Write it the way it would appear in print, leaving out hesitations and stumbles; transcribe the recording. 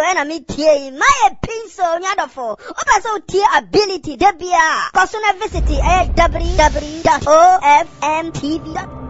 and a meeting. My pencil, Yadafo. Also, tier ability, Debia. Personal visit, www.ofmtv.com.